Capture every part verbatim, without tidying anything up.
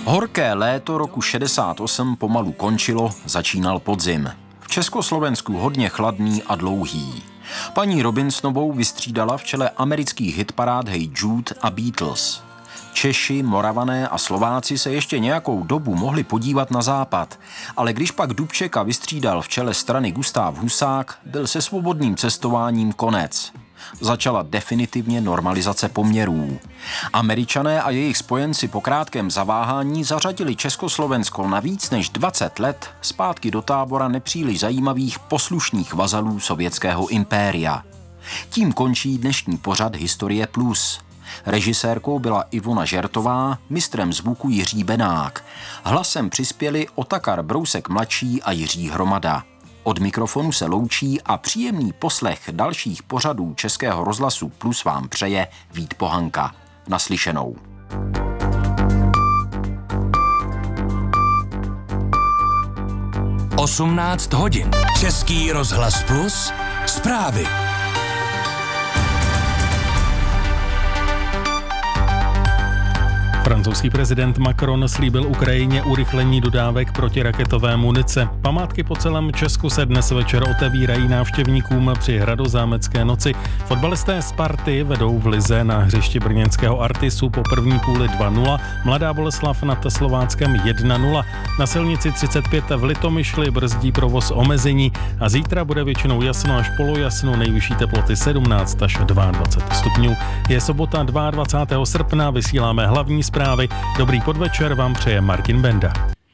Horké léto roku šedesát osm pomalu končilo, začínal podzim. V Československu hodně chladný a dlouhý. Paní Robinsonovou vystřídala v čele amerických hitparád Hey Jude a Beatles. Češi, Moravané a Slováci se ještě nějakou dobu mohli podívat na západ, ale když pak Dubčeka vystřídal v čele strany Gustáv Husák, byl se svobodným cestováním konec. Začala definitivně normalizace poměrů. Američané a jejich spojenci po krátkém zaváhání zařadili Československo na víc než dvacet let zpátky do tábora nepříliš zajímavých poslušných vazalů sovětského impéria. Tím končí dnešní pořad Historie Plus. Režisérkou byla Ivona Žertová, mistrem zvuku Jiří Benák. Hlasem přispěli Otakar Brousek mladší a Jiří Hromada. Od mikrofonu se loučí a příjemný poslech dalších pořadů Českého rozhlasu Plus vám přeje Vít Pohanka. Naslyšenou. osmnáct hodin. Český rozhlas Plus. Zprávy. Francouzský prezident Macron slíbil Ukrajině urychlení dodávek protiraketové munice. Památky po celém Česku se dnes večer otevírají návštěvníkům při Hradozámecké noci. Fotbalisté Sparty vedou v lize na hřišti brněnského Artisu po první půli dva nula, Mladá Boleslav nad Slováckem jedna nula. Na silnici třicet pět v Litomyšli brzdí provoz omezení a zítra bude většinou jasno až polojasno, nejvyšší teploty sedmnáct až dvacet dva stupňů. Je sobota dvacátého druhého srpna, vysíláme hlavní zprávy. Dobrý podvečer vám přeje Martin Benda.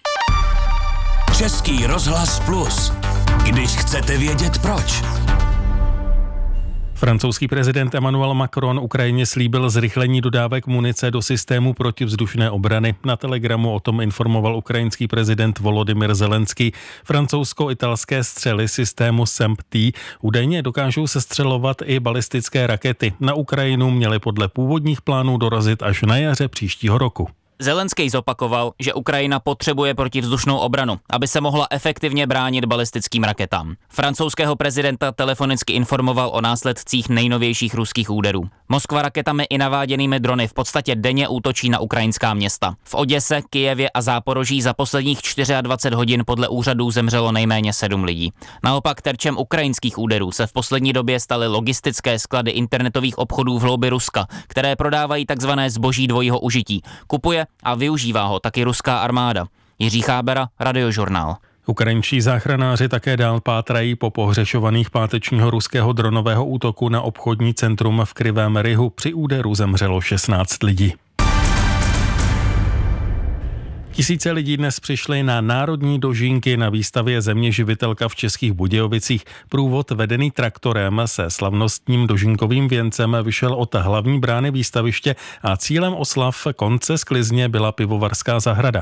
Český rozhlas Plus. Když chcete vědět proč. Francouzský prezident Emmanuel Macron Ukrajině slíbil zrychlení dodávek munice do systému protivzdušné obrany. Na Telegramu o tom informoval ukrajinský prezident Volodymyr Zelenský. Francouzsko-italské střely systému S A M P T údajně dokážou sestřelovat i balistické rakety. Na Ukrajinu měly podle původních plánů dorazit až na jaře příštího roku. Zelenský zopakoval, že Ukrajina potřebuje protivzdušnou obranu, aby se mohla efektivně bránit balistickým raketám. Francouzského prezidenta telefonicky informoval o následcích nejnovějších ruských úderů. Moskva raketami i naváděnými drony v podstatě denně útočí na ukrajinská města. V Oděse, Kyjevě a Záporoží za posledních dvacet čtyři hodin podle úřadů zemřelo nejméně sedm lidí. Naopak terčem ukrajinských úderů se v poslední době staly logistické sklady internetových obchodů v hloubi Ruska, které prodávají takzvané zboží dvojího užití. Kupuje a využívá ho taky ruská armáda. Jiří Chábera, Radiožurnál. Ukrajinští záchranáři také dál pátrají po pohřešovaných pátečního ruského dronového útoku na obchodní centrum v Krivém Rihu. Při úderu zemřelo šestnáct lidí. Tisíce lidí dnes přišli na národní dožínky na výstavě Země živitelka v Českých Budějovicích. Průvod vedený traktorem se slavnostním dožínkovým věncem vyšel od hlavní brány výstaviště a cílem oslav konce sklizně byla pivovarská zahrada.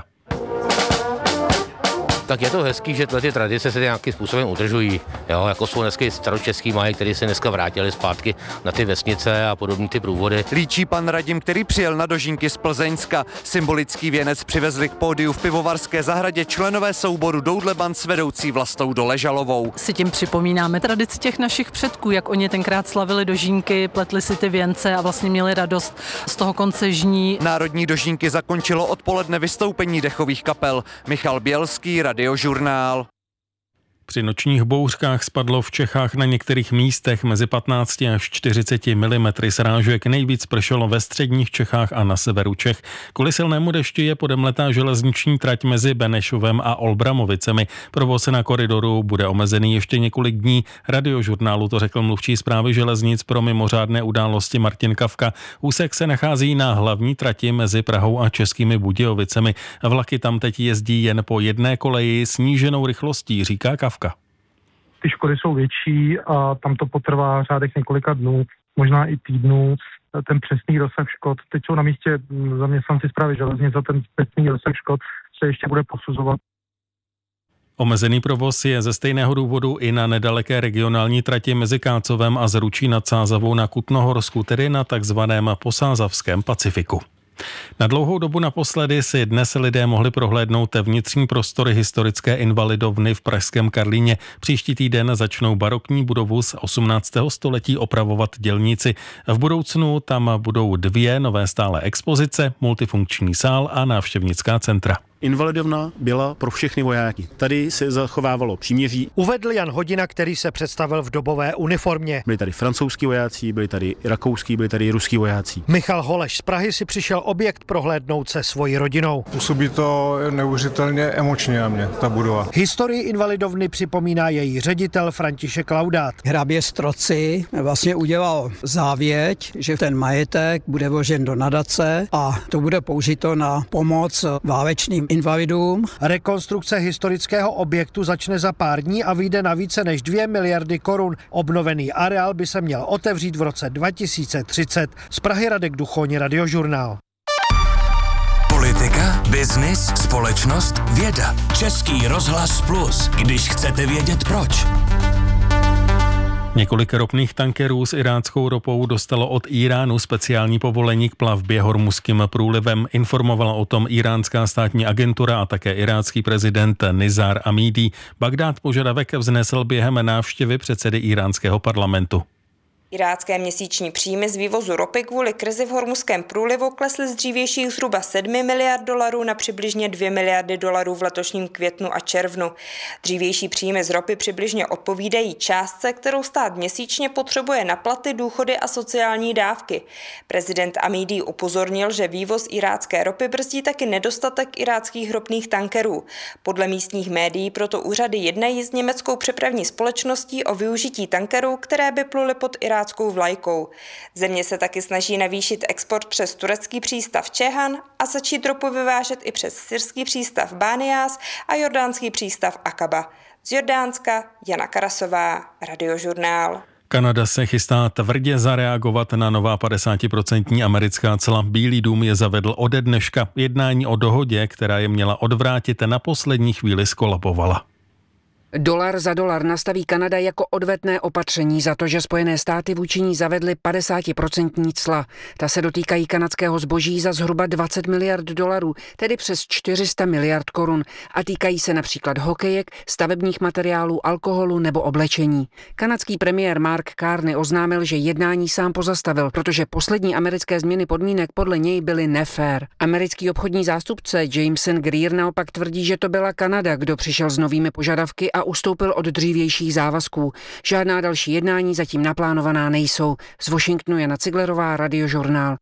Tak je to hezký, že ty tradice se nějakým způsobem udržují. Jo, jako jsou dneska staročeský mají, který se dneska vrátili zpátky na ty vesnice a podobné ty průvody. Líčí pan Radim, který přijel na dožínky z Plzeňska. Symbolický věnec přivezli k pódiu v pivovarské zahradě členové souboru Doudleban s vedoucí Vlastou Doležalovou. Si tím připomínáme tradici těch našich předků, jak oni tenkrát slavili dožínky, pletli si ty věnce a vlastně měli radost z toho konce žní. Národní dožínky zakončilo odpoledne vystoupení dechových kapel. Michal Bělský, Radiožurnál. Při nočních bouřkách spadlo v Čechách na některých místech mezi patnáct až čtyřicet milimetrů srážek. Nejvíc pršelo ve středních Čechách a na severu Čech. Kvůli silnému dešti je podemletá železniční trať mezi Benešovem a Olbramovicemi. Provoz na koridoru bude omezený ještě několik dní. Radiožurnálu to řekl mluvčí správy železnic pro mimořádné události Martin Kafka. Úsek se nachází na hlavní trati mezi Prahou a Českými Budějovicemi. Vlaky tam teď jezdí jen po jedné koleji sníženou rychlostí, říká Kafka. Ty škody jsou větší a tam to potrvá řádech několika dnů, možná i týdnů. Ten přesný rozsah škod, teď jsou na místě zaměstnanci správy železnic a ten přesný rozsah škod se ještě bude posuzovat. Omezený provoz je ze stejného důvodu i na nedaleké regionální trati mezi Kácovem a Zručí nad Sázavou na Kutnohorsku, tedy na takzvaném posázavském Pacifiku. Na dlouhou dobu naposledy si dnes lidé mohli prohlédnout vnitřní prostory historické invalidovny v pražském Karlíně. Příští týden začnou barokní budovu z osmnáctého století opravovat dělníci. V budoucnu tam budou dvě nové stálé expozice, multifunkční sál a návštěvnická centra. Invalidovna byla pro všechny vojáky. Tady se zachovávalo příměří. Uvedl Jan Hodina, který se představil v dobové uniformě. Byli tady francouzský vojáci, byli tady rakouský, byli tady ruský vojáci. Michal Holeš z Prahy si přišel objekt prohlédnout se svojí rodinou. Působí to neuvěřitelně emočně na mě, ta budova. Historii invalidovny připomíná její ředitel František Laudát. Hrabě Stroci vlastně udělal závěť, že ten majetek bude vložen do nadace a to bude použito na pomoc válečným invalidům. Rekonstrukce historického objektu začne za pár dní a vyjde na více než dvě miliardy korun. Obnovený areál by se měl otevřít v roce dva tisíce třicet. Z Prahy Radek Duchoň, Radiožurnál. Politika, biznis, společnost, věda. Český rozhlas plus, když chcete vědět proč. Několik ropných tankerů s iráckou ropou dostalo od Íránu speciální povolení k plavbě Hormuzským průlivem. Informovala o tom iránská státní agentura a také irácký prezident Nizar Amidi. Bagdád požadavek vznesl během návštěvy předsedy iránského parlamentu. Irácké měsíční příjmy z vývozu ropy kvůli krizi v Hormuzském průlivu klesly z dřívějších zhruba sedmi miliard dolarů na přibližně dvě miliardy dolarů v letošním květnu a červnu. Dřívější příjmy z ropy přibližně odpovídají částce, kterou stát měsíčně potřebuje na platy, důchody a sociální dávky. Prezident Amidi upozornil, že vývoz irácké ropy brzdí taky nedostatek iráckých ropných tankerů. Podle místních médií proto úřady jednají s německou přepravní společností o využití tankerů, které by pluly pod iráckou vlajkou. Země se taky snaží navýšit export přes turecký přístav Čehan a začít ropu vyvážet i přes syrský přístav Bániás a jordánský přístav Akaba. Z Jordánska Jana Karasová, Radiožurnál. Kanada se chystá tvrdě zareagovat na nová padesátiprocentní americká cla. Bílý dům je zavedl ode dneška. Jednání o dohodě, která je měla odvrátit, na poslední chvíli skolabovala. Dolar za dolar nastaví Kanada jako odvetné opatření za to, že Spojené státy vůči ní zavedly padesátiprocentní cla. Ta se dotýkají kanadského zboží za zhruba dvacet miliard dolarů, tedy přes čtyři sta miliard korun, a týkají se například hokejek, stavebních materiálů, alkoholu nebo oblečení. Kanadský premiér Mark Carney oznámil, že jednání sám pozastavil, protože poslední americké změny podmínek podle něj byly nefér. Americký obchodní zástupce Jameson Greer naopak tvrdí, že to byla Kanada, kdo přišel s novými požadavky a ustoupil od dřívějších závazků. Žádná další jednání zatím naplánovaná nejsou. Z Washingtonu Jana Ciglerová, Radiožurnál.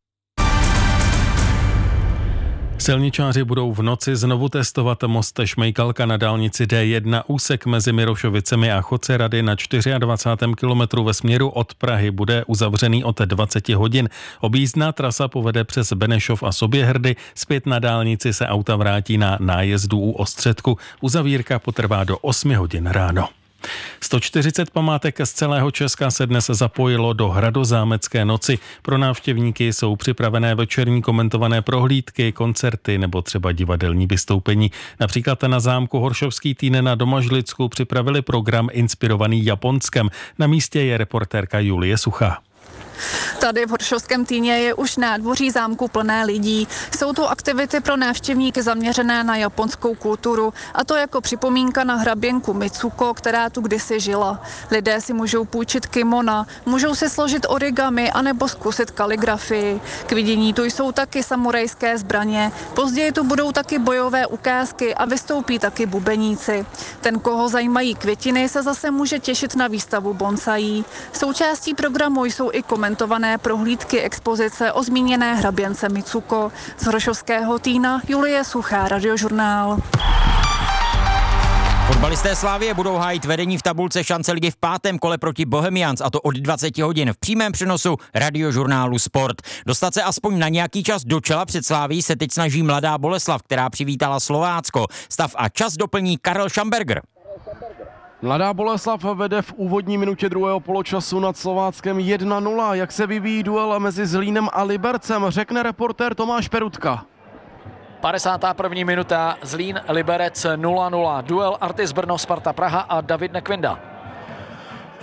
Silničáři budou v noci znovu testovat most Šmejkalka na dálnici D jedna. Úsek mezi Mirošovicemi a Chocerady na dvacátém čtvrtém kilometru ve směru od Prahy bude uzavřený od dvacet hodin. Objízdná trasa povede přes Benešov a Soběhrdy. Zpět na dálnici se auta vrátí na nájezdu u Ostředku. Uzavírka potrvá do osmi hodin ráno. sto čtyřicet památek z celého Česka se dnes zapojilo do Hradozámecké noci. Pro návštěvníky jsou připravené večerní komentované prohlídky, koncerty nebo třeba divadelní vystoupení. Například na zámku Horšovský Týn na Domažlicku připravili program inspirovaný Japonskem. Na místě je reportérka Julie Suchá. Tady v Horšovském Týně je už nádvoří zámku plné lidí. Jsou to aktivity pro návštěvníky zaměřené na japonskou kulturu, a to jako připomínka na hraběnku Mitsuko, která tu kdysi žila. Lidé si můžou půjčit kimona, můžou si složit origami anebo zkusit kaligrafii. K vidění tu jsou taky samurajské zbraně. Později tu budou taky bojové ukázky a vystoupí taky bubeníci. Ten, koho zajímají květiny, se zase může těšit na výstavu bonsaí. Součástí programu jsou i komentované prohlídky expozice o zmíněné hraběnce Mitsuko. Z Horšovského Týna Julie Suchá, Radiožurnál. Fotbalisté Slavie budou hájit vedení v tabulce šance ligy v pátém kole proti Bohemians, a to od dvacet hodin v přímém přenosu Radiožurnálu Sport. Dostat se aspoň na nějaký čas do čela před Slavií se teď snaží Mladá Boleslav, která přivítala Slovácko. Stav a čas doplní Karel Schamberger. Mladá Boleslav vede v úvodní minutě druhého poločasu nad Slováckem jedna nula. Jak se vyvíjí duel mezi Zlínem a Libercem, řekne reportér Tomáš Perutka. padesátá první minuta, Zlín Liberec nula nula. Duel Artis Brno Sparta Praha a David Nekvinda.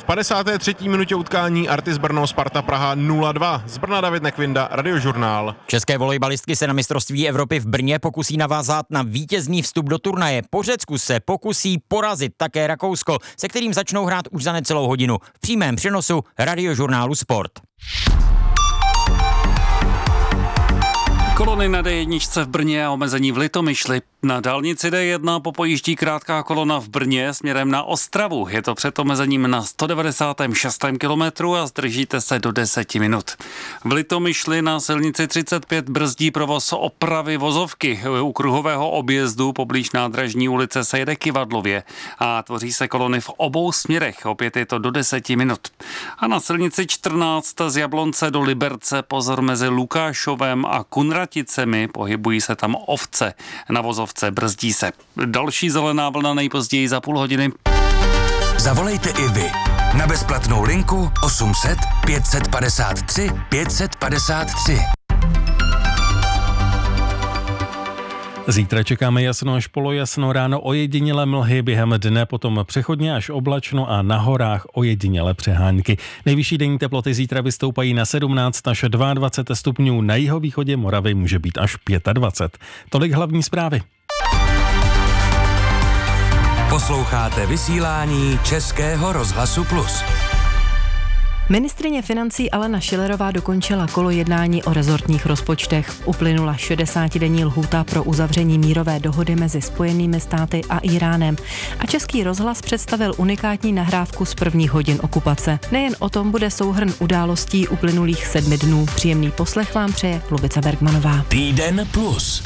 padesáté třetí minutě utkání Artis Brno Sparta Praha nula dva. Z Brna David Nekvinda, Radiožurnál. České volejbalistky se na mistrovství Evropy v Brně pokusí navázat na vítězný vstup do turnaje. Po Řecku se pokusí porazit také Rakousko, se kterým začnou hrát už za necelou hodinu. V přímém přenosu Radiožurnálu Sport. Kolony na D jedna v Brně a omezení v Litomyšli. Na dálnici D jedna popojíždí krátká kolona v Brně směrem na Ostravu. Je to před omezením na sto devadesátém šestém kilometru a zdržíte se do deseti minut. V Litomyšli na silnici třicet pět brzdí provoz opravy vozovky. U kruhového objezdu poblíž Nádražní ulice se jede kyvadlově a tvoří se kolony v obou směrech. Opět je to do deseti minut. A na silnici čtrnáct z Jablonce do Liberce pozor mezi Lukášovem a Kunraticemi. Pohybují se tam ovce. Na vozovce brzdí se. Další zelená vlna nejpozději za půl hodiny. Zavolejte i vy na bezplatnou linku osm set pět set padesát tři pět set padesát tři. Zítra čekáme jasno až polojasno, ráno ojedinělé mlhy, během dne potom přechodně až oblačno a na horách ojedinělé přehánky. Nejvyšší denní teploty zítra vystoupají na sedmnáct až dvacet dva stupňů, na jihovýchodě Moravy může být až dvacet pět. Tolik hlavní zprávy. Posloucháte vysílání Českého rozhlasu Plus. Ministryně financí Alena Schillerová dokončila kolo jednání o rezortních rozpočtech. Uplynula šedesátidenní lhůta pro uzavření mírové dohody mezi Spojenými státy a Íránem. A Český rozhlas představil unikátní nahrávku z prvních hodin okupace. Nejen o tom bude souhrn událostí uplynulých sedmi dnů. Příjemný poslech vám přeje Lubica Bergmanová. Týden plus.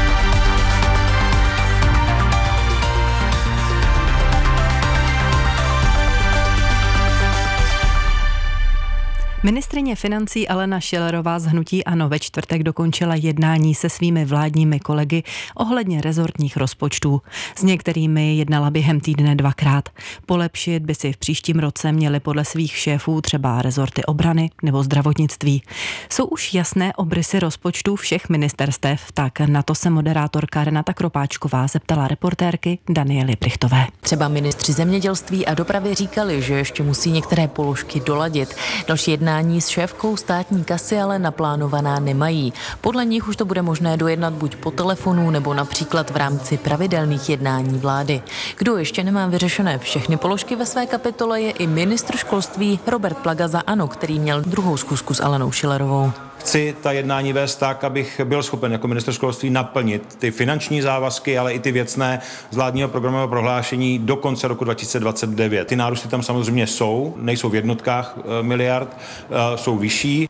Ministryně financí Alena Schillerová z hnutí ANO ve čtvrtek dokončila jednání se svými vládními kolegy ohledně rezortních rozpočtů. S některými jednala během týdne dvakrát. Polepšit by si v příštím roce měly podle svých šéfů třeba rezorty obrany nebo zdravotnictví. Jsou už jasné obrysy rozpočtů všech ministerstev, tak na to se moderátorka Renata Kropáčková zeptala reportérky Daniely Brichtové. Třeba ministři zemědělství a dopravy říkali, že ještě musí některé položky doladit. Další jednání s šéfkou státní kasy ale naplánovaná nemají. Podle nich už to bude možné dojednat buď po telefonu nebo například v rámci pravidelných jednání vlády. Kdo ještě nemá vyřešené všechny položky ve své kapitole, je i ministr školství Robert Plaga za ANO, který měl druhou schůzku s Alenou Schillerovou. Chci ta jednání vést tak, abych byl schopen jako ministr školství naplnit ty finanční závazky, ale i ty věcné z vládního programového prohlášení do konce roku dva tisíce dvacet devět. Ty nárůsty tam samozřejmě jsou, nejsou v jednotkách miliard, jsou vyšší.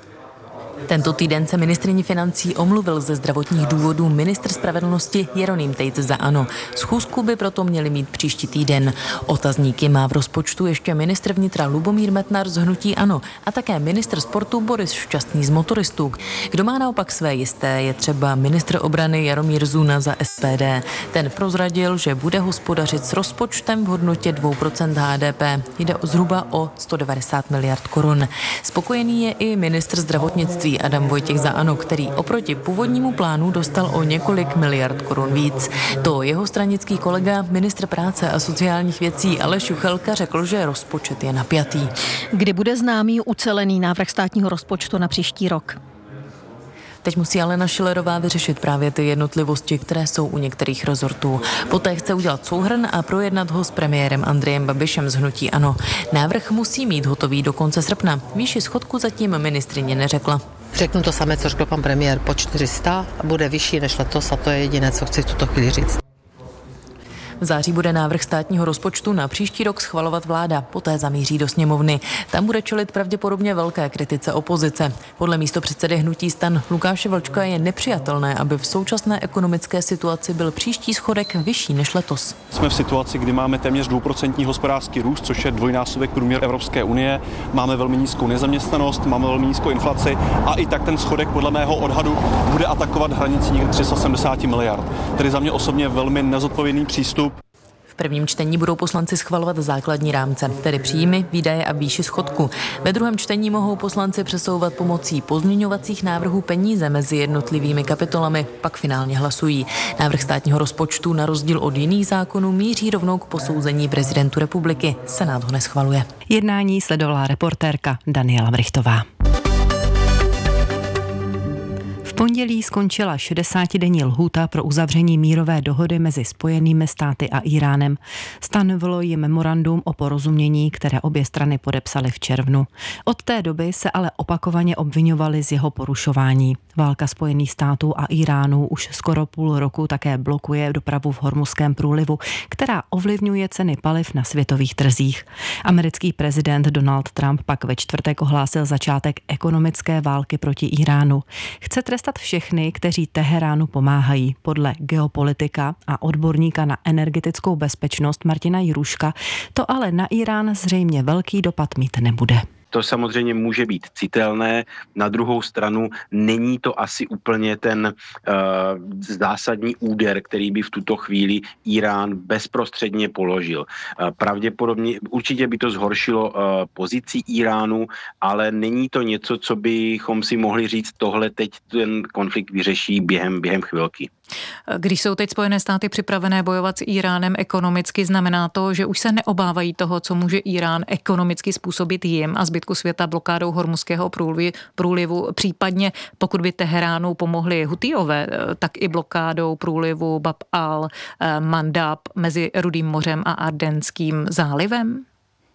Tento týden se ministryni financí omluvil ze zdravotních důvodů ministr spravedlnosti Jeroným Tejc za ANO. Schůzku by proto měli mít příští týden. Otazníky má v rozpočtu ještě ministr vnitra Lubomír Metnar z hnutí ANO a také ministr sportu Boris Šťastný z motoristů. Kdo má naopak své jisté, je třeba ministr obrany Jaromír Zuna za S P D. Ten prozradil, že bude hospodařit s rozpočtem v hodnotě dvě procenta H D P. Jde o zhruba o sto devadesát miliard korun. Spokojený je i ministr zdravotnictví Adam Vojtěch za ANO, který oproti původnímu plánu dostal o několik miliard korun víc. To jeho stranický kolega, ministr práce a sociálních věcí Aleš Juchelka, řekl, že rozpočet je napjatý. Kdy bude známý ucelený návrh státního rozpočtu na příští rok? Teď musí Alena Schillerová vyřešit právě ty jednotlivosti, které jsou u některých rezortů. Poté chce udělat souhrn a projednat ho s premiérem Andrejem Babišem z hnutí ANO. Návrh musí mít hotový do konce srpna. Výši schodku zatím ministryně neřekla. Řeknu to samé, co řekl pan premiér, po čtyři sta a bude vyšší než letos a to je jediné, co chci v tuto chvíli říct. V září bude návrh státního rozpočtu na příští rok schvalovat vláda, poté zamíří do sněmovny. Tam bude čelit pravděpodobně velké kritice opozice. Podle místopředsedy hnutí STAN Lukáše Vlčka je nepřijatelné, aby v současné ekonomické situaci byl příští schodek vyšší než letos. Jsme v situaci, kdy máme téměř dvouprocentní hospodářský růst, což je dvojnásobek průměr Evropské unie. Máme velmi nízkou nezaměstnanost, máme velmi nízkou inflaci a i tak ten schodek podle mého odhadu bude atakovat hranici někde tři sta sedmdesát miliard. Tedy za mě osobně velmi nezodpovědný přístup. V prvním čtení budou poslanci schvalovat základní rámce, tedy příjmy, výdaje a výši schodku. Ve druhém čtení mohou poslanci přesouvat pomocí pozměňovacích návrhů peníze mezi jednotlivými kapitolami, pak finálně hlasují. Návrh státního rozpočtu na rozdíl od jiných zákonů míří rovnou k posouzení prezidentu republiky. Senát ho neschvaluje. Jednání sledovala reportérka Daniela Brichtová. V pondělí skončila šedesátidenní lhůta pro uzavření mírové dohody mezi Spojenými státy a Íránem. Stanovilo ji memorandum o porozumění, které obě strany podepsaly v červnu. Od té doby se ale opakovaně obviňovali z jeho porušování. Válka Spojených států a Íránu už skoro půl roku také blokuje dopravu v Hormuzském průlivu, která ovlivňuje ceny paliv na světových trzích. Americký prezident Donald Trump pak ve čtvrtek ohlásil začátek ekonomické války proti Íránu. Chce trestat všechny, kteří Teheránu pomáhají. Podle geopolitika a odborníka na energetickou bezpečnost Martina Jiruška to ale na Írán zřejmě velký dopad mít nebude. To samozřejmě může být citelné, na druhou stranu není to asi úplně ten uh, zásadní úder, který by v tuto chvíli Írán bezprostředně položil. Uh, pravděpodobně, určitě by to zhoršilo uh, pozici Íránu, ale není to něco, co bychom si mohli říct, tohle teď ten konflikt vyřeší během, během chvilky. Když jsou teď Spojené státy připravené bojovat s Íránem ekonomicky, znamená to, že už se neobávají toho, co může Írán ekonomicky způsobit jim a zbytku světa blokádou Hormuzského průlivu, případně pokud by Teheránu pomohli Hutijové, tak i blokádou průlivu Bab al-Mandab mezi Rudým mořem a Ardenským zálivem?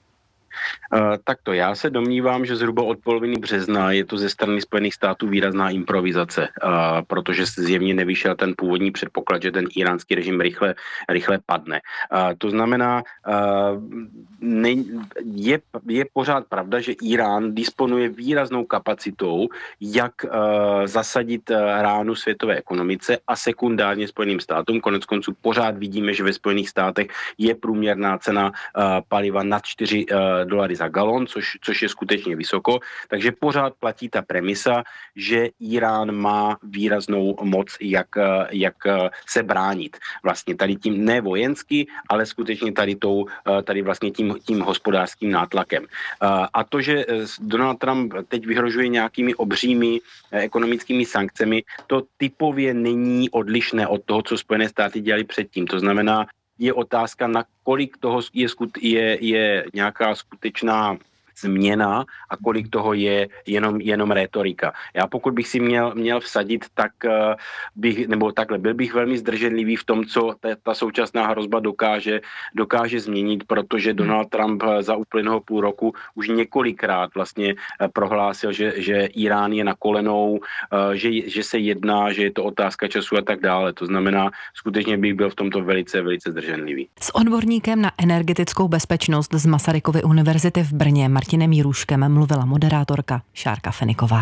Uh, takto, já se domnívám, že zhruba od poloviny března je to ze strany Spojených států výrazná improvizace, uh, protože zjevně nevyšel ten původní předpoklad, že ten íránský režim rychle, rychle padne. Uh, to znamená, uh, ne, je, je pořád pravda, že Írán disponuje výraznou kapacitou, jak uh, zasadit uh, ránu světové ekonomice a sekundárně Spojeným státům. Konec konců pořád vidíme, že ve Spojených státech je průměrná cena uh, paliva nad čtyři uh, dolary za galon, což, což je skutečně vysoko, takže pořád platí ta premisa, že Írán má výraznou moc, jak, jak se bránit. Vlastně tady tím ne vojensky, ale skutečně tady, tou, tady vlastně tím, tím hospodářským nátlakem. A to, že Donald Trump teď vyhrožuje nějakými obřími ekonomickými sankcemi, to typově není odlišné od toho, co Spojené státy dělali předtím. To znamená, je otázka, na kolik toho je, je, je nějaká skutečná změna a kolik toho je jenom, jenom rétorika. Já pokud bych si měl, měl vsadit, tak bych, nebo takhle, byl bych velmi zdrženlivý v tom, co ta, ta současná hrozba dokáže, dokáže změnit, protože Donald Trump za uplynulého půl roku už několikrát vlastně prohlásil, že, že Írán je na kolenou, že, že se jedná, že je to otázka času a tak dále. To znamená, skutečně bych byl v tomto velice, velice zdrženlivý. S odborníkem na energetickou bezpečnost z Masarykovy univerzity v Brně Martinem Jiruškem mluvila moderátorka Šárka Feniková.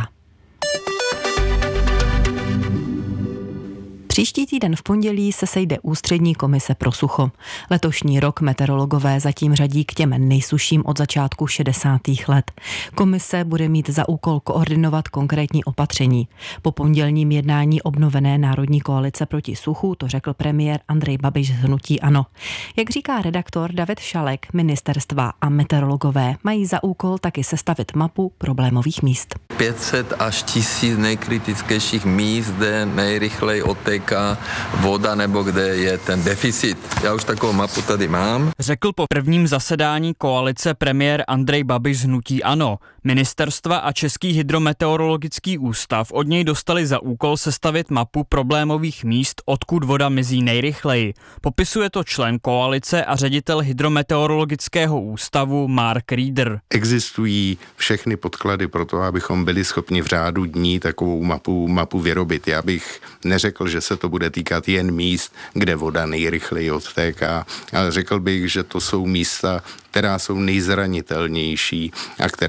Příští týden v pondělí se sejde ústřední komise pro sucho. Letošní rok meteorologové zatím řadí k těm nejsušším od začátku šedesátých let. Komise bude mít za úkol koordinovat konkrétní opatření. Po pondělním jednání obnovené Národní koalice proti suchu to řekl premiér Andrej Babiš z hnutí ANO. Jak říká redaktor David Šalek, ministerstva a meteorologové mají za úkol taky sestavit mapu problémových míst. pět set až tisíc nejkritičtějších míst, kde nejrychleji otéká voda nebo kde je ten deficit. Já už takovou mapu tady mám. Řekl po prvním zasedání koalice premiér Andrej Babiš z hnutí ANO. Ministerstva a Český hydrometeorologický ústav od něj dostali za úkol sestavit mapu problémových míst, odkud voda mizí nejrychleji. Popisuje to člen koalice a ředitel hydrometeorologického ústavu Mark Rieder. Existují všechny podklady pro to, abychom byli schopni v řádu dní takovou mapu, mapu vyrobit. Já bych neřekl, že se to bude týkat jen míst, kde voda nejrychleji odtéká, ale řekl bych, že to jsou místa, která jsou nejzranitelnější a která nej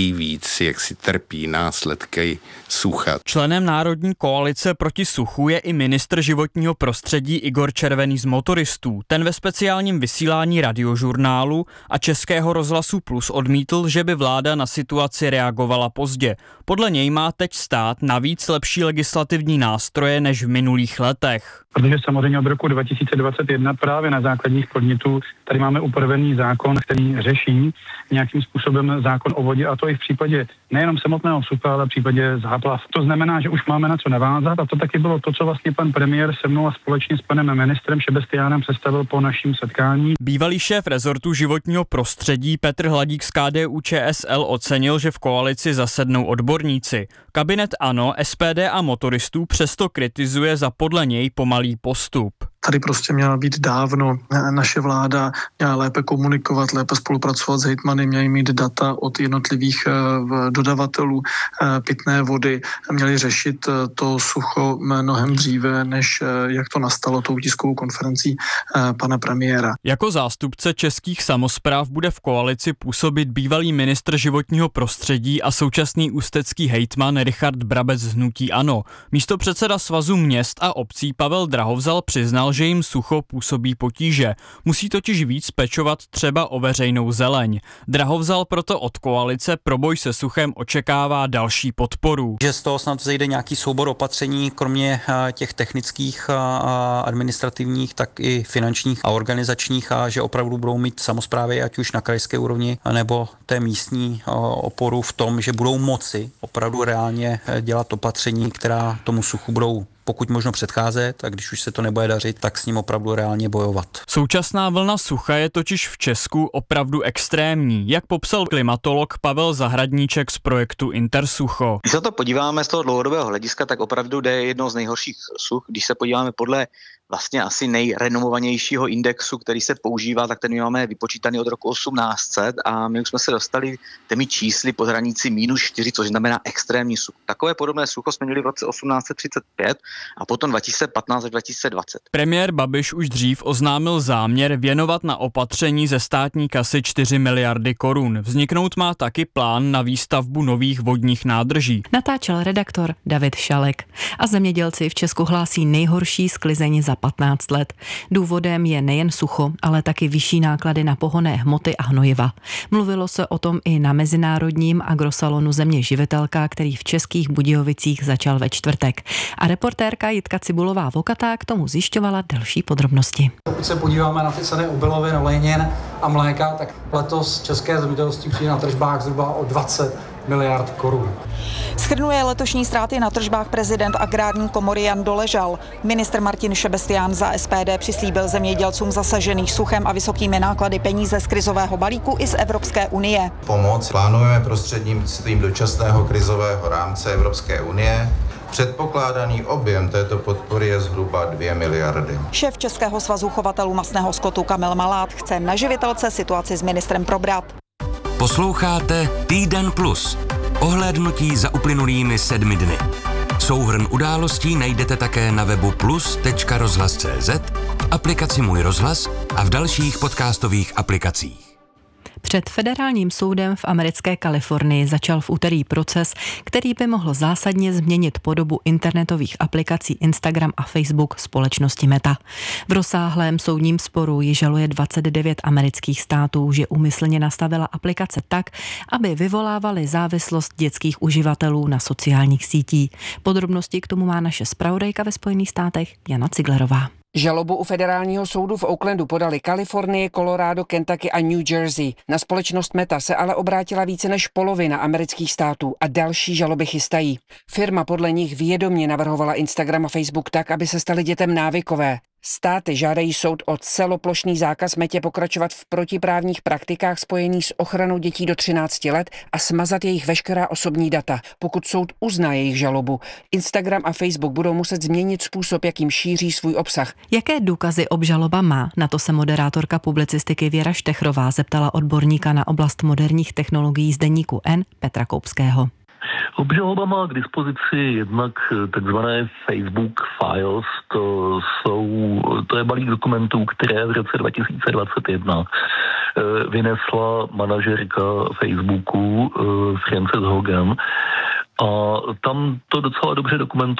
nejvíc jak si trpí následky sucha. Členem Národní koalice proti suchu je i ministr životního prostředí Igor Červený z Motoristů. Ten ve speciálním vysílání Radiožurnálu a Českého rozhlasu Plus odmítl, že by vláda na situaci reagovala pozdě. Podle něj má teď stát navíc lepší legislativní nástroje než v minulých letech. Protože samozřejmě od roku dva tisíce dvacet jedna právě na základních podnětů tady máme upravený zákon, který řeší nějakým způsobem zákon o vodě, a to i v případě nejenom samotného sucha, ale v případě záplav. To znamená, že už máme na co navázat, a to taky bylo to, co vlastně pan premiér se mnou a společně s panem ministrem Šebestiánem představil po naším setkání. Bývalý šéf rezortu životního prostředí Petr Hladík z K D U Č S L ocenil, že v koalici zasednou odborníci. Kabinet ANO, S P D a Motoristů přesto kritizuje za podle něj pomalý postup. Tady prostě měla být dávno naše vláda, měla lépe komunikovat, lépe spolupracovat s hejtmany, měli mít data od jednotlivých dodavatelů pitné vody, měli řešit to sucho mnohem dříve, než jak to nastalo tou tiskovou konferencí pana premiéra. Jako zástupce českých samospráv bude v koalici působit bývalý ministr životního prostředí a současný ústecký hejtman Richard Brabec z hnutí ANO. Místopředseda Svazu měst a obcí Pavel Drahovzal přiznal, že jim sucho působí potíže. Musí totiž víc pečovat třeba o veřejnou zeleň. Drahovzal proto od koalice pro boj se suchem očekává další podporu. Že z toho snad vzejde nějaký soubor opatření, kromě těch technických a administrativních, tak i finančních a organizačních, a že opravdu budou mít samosprávy, ať už na krajské úrovni, nebo té místní oporu v tom, že budou moci opravdu reálně dělat opatření, která tomu suchu budou pokud možno předcházet, a když už se to nebude dařit, tak s ním opravdu reálně bojovat. Současná vlna sucha je totiž v Česku opravdu extrémní, jak popsal klimatolog Pavel Zahradníček z projektu Intersucho. Když se to podíváme z toho dlouhodobého hlediska, tak opravdu jde jedno z nejhorších such. Když se podíváme podle vlastně asi nejrenomovanějšího indexu, který se používá, tak ten my máme vypočítaný od roku osmnáct set a my už jsme se dostali těmi čísly pod hranici minus čtyři, což znamená extrémní sucho. Takové podobné sucho jsme měli v roce osmnáct set třicet pět a potom dva tisíce patnáct až dva tisíce dvacet. Premiér Babiš už dřív oznámil záměr věnovat na opatření ze státní kasy čtyři miliardy korun. Vzniknout má taky plán na výstavbu nových vodních nádrží. Natáčel redaktor David Šalek. A zemědělci v Česku hlásí nejhorší sklizeň za patnáct let. Důvodem je nejen sucho, ale taky vyšší náklady na pohonné hmoty a hnojiva. Mluvilo se o tom i na mezinárodním agrosalonu Země živitelka, který v Českých Budějovicích začal ve čtvrtek. A reportérka Jitka Cibulová-Vokatá k tomu zjišťovala další podrobnosti. Pokud se podíváme na ty ceny obilovin, olejnin a mléka, tak letos české zemědělství přijde na tržbách zhruba o dvacet miliard korun. Shrnuje letošní ztráty na tržbách prezident agrární komory Jan Doležal. Ministr Martin Šebestián za S P D přislíbil zemědělcům zasažených suchem a vysokými náklady peníze z krizového balíku i z Evropské unie. Pomoc plánujeme prostřednictvím dočasného krizového rámce Evropské unie. Předpokládaný objem této podpory je zhruba dvě miliardy. Šéf Českého svazu chovatelů masného skotu Kamil Malát chce na živitelce situaci s ministrem probrat. Posloucháte Týden plus. Ohlédnutí za uplynulými sedmi dny. Souhrn událostí najdete také na webu plus tečka rozhlas tečka cé zet, v aplikaci Můj rozhlas a v dalších podcastových aplikacích. Před federálním soudem v americké Kalifornii začal v úterý proces, který by mohl zásadně změnit podobu internetových aplikací Instagram a Facebook společnosti Meta. V rozsáhlém soudním sporu ji žaluje dvacet devět amerických států, že úmyslně nastavila aplikace tak, aby vyvolávaly závislost dětských uživatelů na sociálních sítích. Podrobnosti k tomu má naše zpravodajka ve Spojených státech Jana Ciglerová. Žalobu u federálního soudu v Oaklandu podali Kalifornie, Colorado, Kentucky a New Jersey. Na společnost Meta se ale obrátila více než polovina amerických států a další žaloby chystají. Firma podle nich vědomě navrhovala Instagram a Facebook tak, aby se staly dětem návykové. Státy žádají soud o celoplošný zákaz Metě pokračovat v protiprávních praktikách spojených s ochranou dětí do třinácti let a smazat jejich veškerá osobní data. Pokud soud uzná jejich žalobu, Instagram a Facebook budou muset změnit způsob, jakým šíří svůj obsah. Jaké důkazy obžaloba má? Na to se moderátorka publicistiky Věra Štechrová zeptala odborníka na oblast moderních technologií z deníku N Petra Koupského. Obžaloba má k dispozici jednak takzvané Facebook Files, to jsou, to je balík dokumentů, které v roce dva tisíce dvacet jedna vynesla manažerka Facebooku Frances Hogan. A tam to docela dobře dokumentovala